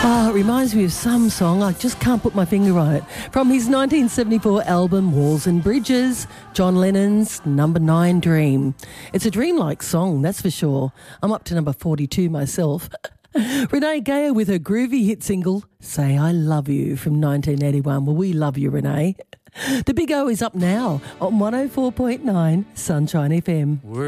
Oh, it reminds me of some song. I just can't put my finger on it. From his 1974 album Walls and Bridges, John Lennon's Number 9 Dream. It's a dreamlike song, that's for sure. I'm up to number 42 myself. Renee Gayer with her groovy hit single, Say I Love You, from 1981. Well, we love you, Renee. The Big O is up now on 104.9 Sunshine FM.